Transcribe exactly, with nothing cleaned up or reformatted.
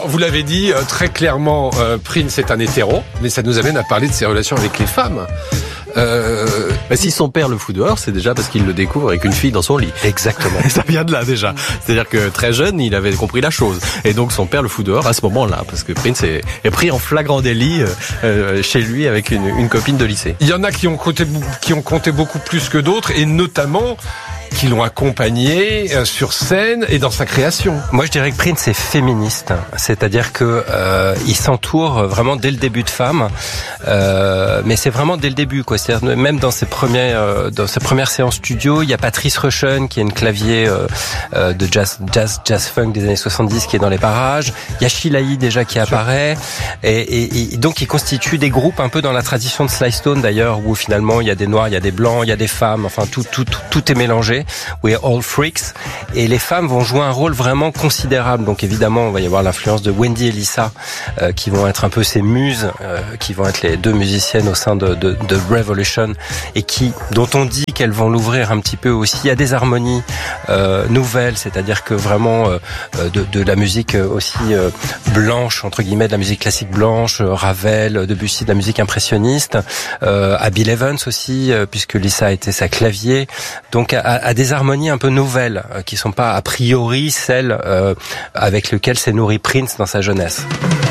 Alors, vous l'avez dit euh, très clairement, euh, Prince est un hétéro, mais ça nous amène à parler de ses relations avec les femmes. Euh, bah, si son père le fout dehors, c'est déjà parce qu'il le découvre avec une fille dans son lit. Exactement. Ça vient de là déjà. C'est-à-dire que très jeune, il avait compris la chose. Et donc son père le fout dehors à ce moment-là, parce que Prince est, est pris en flagrant délit euh, chez lui avec une, une copine de lycée. Il y en a qui ont compté, qui ont compté beaucoup plus que d'autres, et notamment qui l'ont accompagné sur scène et dans sa création. Moi, je dirais que Prince est féministe, c'est-à-dire que euh, il s'entoure vraiment dès le début de femmes, euh, mais c'est vraiment dès le début, quoi. C'est-à-dire même dans ses premières, euh, dans ses premières séances studio, il y a Patrice Rushen qui est une clavier euh, euh, de jazz, jazz, jazz funk des années soixante-dix qui est dans les parages. Il y a Sheila E. déjà qui apparaît, et, et, et donc il constitue des groupes un peu dans la tradition de Sly Stone d'ailleurs, où finalement il y a des noirs, il y a des blancs, il y a des femmes, enfin tout, tout, tout, tout est mélangé. We're all freaks, et les femmes vont jouer un rôle vraiment considérable. Donc évidemment, on va y avoir l'influence de Wendy et Lisa, euh, qui vont être un peu ces muses, euh, qui vont être les deux musiciennes au sein de, de, de Revolution, et qui, dont on dit qu'elles vont l'ouvrir un petit peu aussi à des harmonies euh, nouvelles, c'est-à-dire que vraiment euh, de, de la musique aussi euh, blanche, entre guillemets, de la musique classique blanche, Ravel, Debussy, de la musique impressionniste, euh, à Bill Evans aussi, euh, puisque Lisa était sa clavier, donc à, à des harmonies un peu nouvelles, euh, qui sont pas a priori celles euh, avec lesquelles s'est nourri Prince dans sa jeunesse.